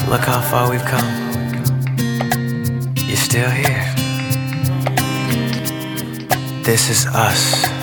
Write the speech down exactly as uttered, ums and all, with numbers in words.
Look how far we've come. You're still here. This is us.